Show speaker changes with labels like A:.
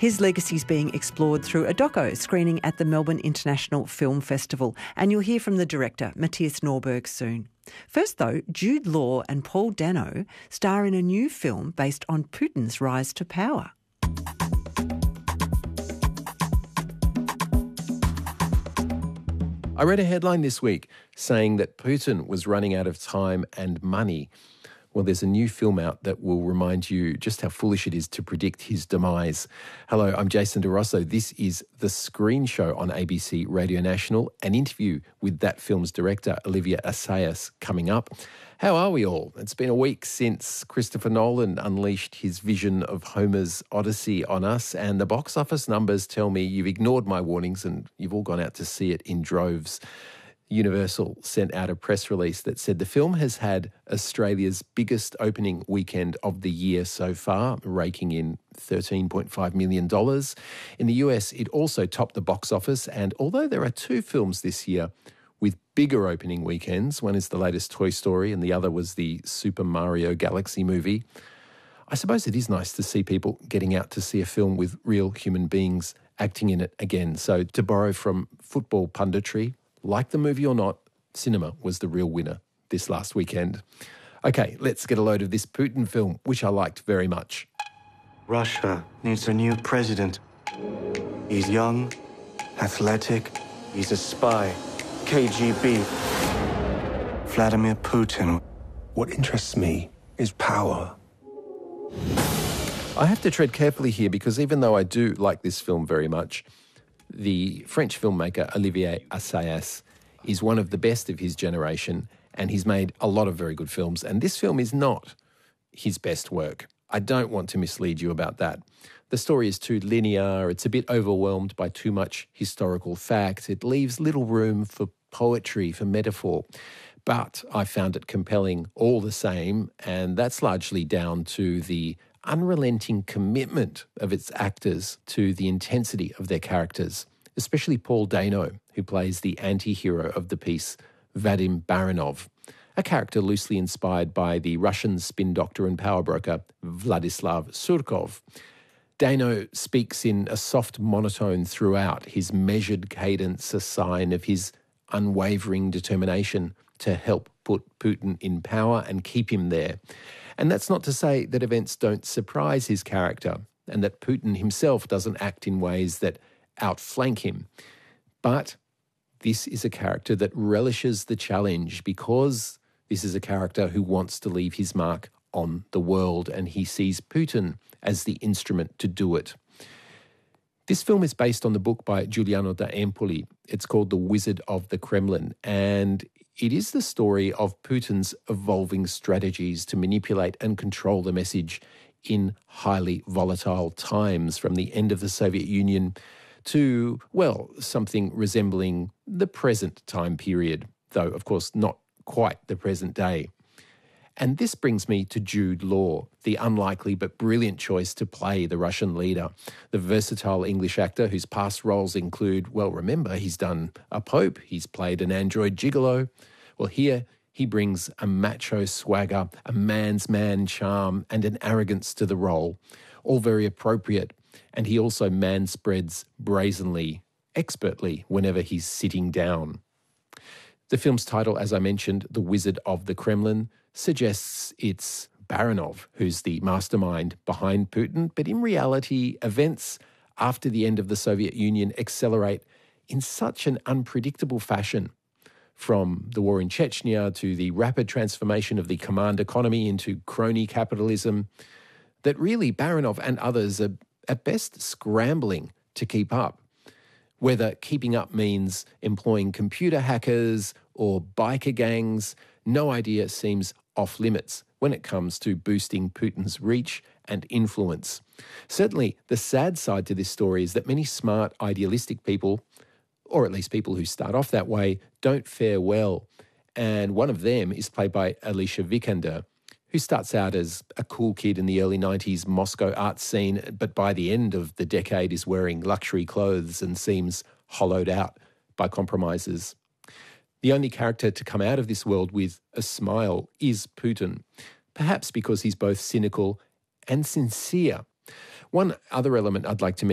A: His legacy is being explored through a doco screening at the Melbourne International Film Festival, and you'll hear from the director, Matthias Norberg, soon. First, though, Jude Law and Paul Dano star in a new film based on Putin's rise to power.
B: I read a headline this week saying that Putin was running out of time and money. Well, there's a new film out that will remind you just how foolish it is to predict his demise. Hello, I'm Jason De Rosso. This is The Screen Show on ABC Radio National, an interview with that film's director, Olivier Assayas, coming up. How are we all? It's been a week since Christopher Nolan unleashed his vision of Homer's Odyssey on us, and the box office numbers tell me you've ignored my warnings and you've all gone out to see it in droves. Universal sent out a press release that said the film has had Australia's biggest opening weekend of the year so far, raking in $13.5 million. In the US, it also topped the box office, and although there are two films this year with bigger opening weekends, one is the latest Toy Story and the other was the Super Mario Galaxy movie, I suppose it is nice to see people getting out to see a film with real human beings acting in it again. So to borrow from football punditry, like the movie or not, cinema was the real winner this last weekend. Okay, let's get a load of this Putin film, which I liked very much.
C: Russia needs a new president. He's young, athletic, he's a spy, KGB. Vladimir Putin.
D: What interests me is power.
B: I have to tread carefully here because even though I do like this film very much, the French filmmaker Olivier Assayas is one of the best of his generation, and he's made a lot of very good films, and this film is not his best work. I don't want to mislead you about that. The story is too linear, it's a bit overwhelmed by too much historical fact, it leaves little room for poetry, for metaphor, but I found it compelling all the same, and that's largely down to the unrelenting commitment of its actors to the intensity of their characters, especially Paul Dano, who plays the anti-hero of the piece, Vadim Baranov, a character loosely inspired by the Russian spin doctor and power broker Vladislav Surkov. Dano speaks in a soft monotone throughout, his measured cadence a sign of his unwavering determination to help put Putin in power and keep him there. And that's not to say that events don't surprise his character and that Putin himself doesn't act in ways that outflank him. But this is a character that relishes the challenge because this is a character who wants to leave his mark on the world, and he sees Putin as the instrument to do it. This film is based on the book by Giuliano da Empoli. It's called The Wizard of the Kremlin, and it is the story of Putin's evolving strategies to manipulate and control the message in highly volatile times, from the end of the Soviet Union to, well, something resembling the present time period, though, of course, not quite the present day. And this brings me to Jude Law, the unlikely but brilliant choice to play the Russian leader, the versatile English actor whose past roles include, well, remember, he's done a pope, he's played an android gigolo. Well, here he brings a macho swagger, a man's man charm, and an arrogance to the role, all very appropriate. And he also manspreads brazenly, expertly, whenever he's sitting down. The film's title, as I mentioned, The Wizard of the Kremlin, suggests it's Baranov who's the mastermind behind Putin, but in reality, events after the end of the Soviet Union accelerate in such an unpredictable fashion, from the war in Chechnya to the rapid transformation of the command economy into crony capitalism, that really Baranov and others are at best scrambling to keep up. Whether keeping up means employing computer hackers or biker gangs, no idea seems off limits when it comes to boosting Putin's reach and influence. Certainly, the sad side to this story is that many smart, idealistic people, or at least people who start off that way, don't fare well. And one of them is played by Alicia Vikander, who starts out as a cool kid in the early 90s Moscow art scene, but by the end of the decade is wearing luxury clothes and seems hollowed out by compromises. The only character to come out of this world with a smile is Putin, perhaps because he's both cynical and sincere. One other element I'd like to